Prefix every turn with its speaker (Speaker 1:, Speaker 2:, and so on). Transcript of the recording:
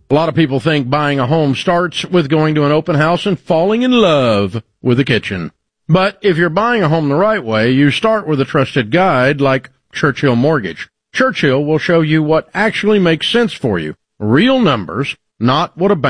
Speaker 1: A lot of people think buying a home starts with going to an open house and falling in love with the kitchen. But if you're buying a home the right way, you start with a trusted guide like Churchill Mortgage. Churchill will show you what actually makes sense for you. Real numbers, not what a bank